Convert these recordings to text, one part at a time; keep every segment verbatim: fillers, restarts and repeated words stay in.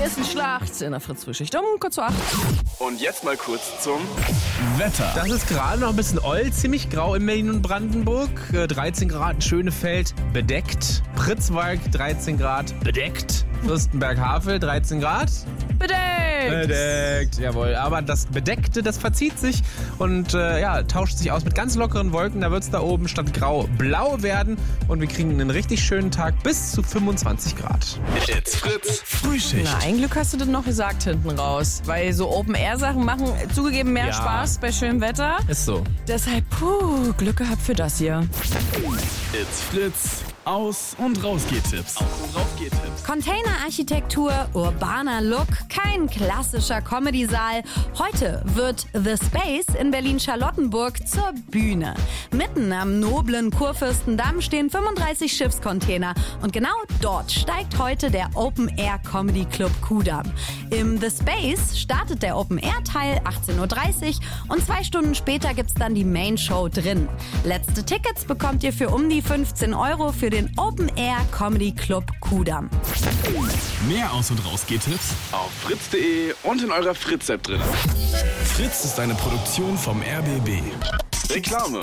ist die Schlacht in der Fritz-Frühschicht um kurz vor acht. Und jetzt mal kurz zum Wetter. Das ist gerade noch ein bisschen oll, ziemlich grau in Berlin und Brandenburg. Äh, dreizehn Grad, Schönefeld bedeckt. Pritzwalk dreizehn Grad bedeckt. Fürstenberg-Havel dreizehn Grad. Bedeckt! Bedeckt, jawohl. Aber das Bedeckte, das verzieht sich und äh, ja, tauscht sich aus mit ganz lockeren Wolken. Da wird es da oben statt grau blau werden und wir kriegen einen richtig schönen Tag bis zu fünfundzwanzig Grad. It's Fritz Frühschicht. Na, ein Glück hast du das noch gesagt hinten raus. Weil so Open-Air-Sachen machen zugegeben mehr Ja. Spaß bei schönem Wetter. Ist so. Deshalb, puh, Glück gehabt für das hier. It's Fritz. Aus- und Rausgeht-Tipps. Aus- und Rausgeht-Tipps. Containerarchitektur, urbaner Look, kein klassischer Comedy-Saal. Heute wird The Space in Berlin-Charlottenburg zur Bühne. Mitten am noblen Kurfürstendamm stehen fünfunddreißig Schiffscontainer. Und genau dort steigt heute der Open-Air-Comedy-Club Kudamm. Im The Space startet der Open-Air-Teil achtzehn Uhr dreißig und zwei Stunden später gibt's dann die Main-Show drin. Letzte Tickets bekommt ihr für um die fünfzehn Euro für den Open Air Comedy Club Kudamm. Mehr Aus- und Rausgeht-Tipps auf fritz punkt de und in eurer Fritz-App drin. Fritz ist eine Produktion vom R B B. Reklame.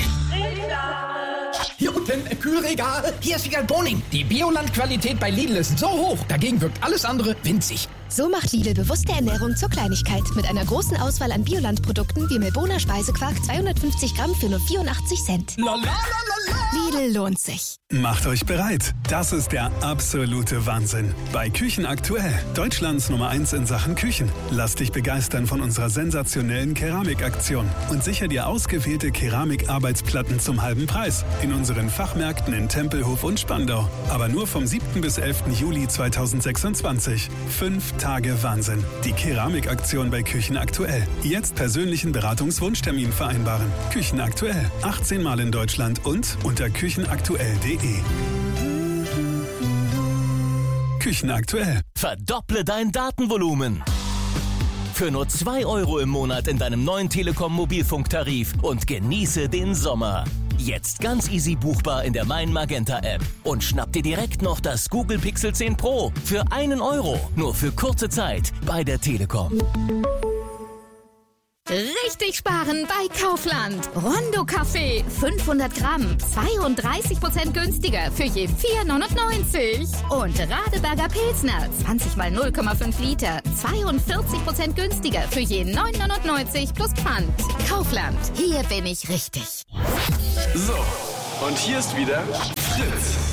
Hier unten im Kühlregal. Hier ist Wiegald Boning. Die Bioland-Qualität bei Lidl ist so hoch, dagegen wirkt alles andere winzig. So macht Lidl bewusste Ernährung zur Kleinigkeit. Mit einer großen Auswahl an Bioland-Produkten wie Melboner Speisequark zweihundertfünfzig Gramm für nur vierundachtzig Cent. La, la, la, la, la. Lidl lohnt sich. Macht euch bereit. Das ist der absolute Wahnsinn. Bei Küchen aktuell. Deutschlands Nummer eins in Sachen Küchen. Lass dich begeistern von unserer sensationellen Keramikaktion und sicher dir ausgewählte Keramikarbeitsplatten zum halben Preis. In unseren Fachmärkten in Tempelhof und Spandau. Aber nur vom siebten bis elften Juli zweitausendsechsundzwanzig. Fünf Tage Wahnsinn. Die Keramikaktion bei Küchen aktuell. Jetzt persönlichen Beratungswunschtermin vereinbaren. Küchen aktuell. achtzehn Mal in Deutschland und unter küchenaktuell punkt de. Küchen aktuell. Verdopple dein Datenvolumen. Für nur zwei Euro im Monat in deinem neuen Telekom-Mobilfunktarif und genieße den Sommer. Jetzt ganz easy buchbar in der Mein Magenta App. Und schnapp dir direkt noch das Google Pixel zehn Pro für einen Euro. Nur für kurze Zeit bei der Telekom. Richtig sparen bei Kaufland. Rondo Kaffee, fünfhundert Gramm, zweiunddreißig Prozent günstiger für je vier neunundneunzig. Und Radeberger Pilsner, zwanzig mal null Komma fünf Liter, zweiundvierzig Prozent günstiger für je neun neunundneunzig plus Pfand. Kaufland, hier bin ich richtig. So, und hier ist wieder Fritz.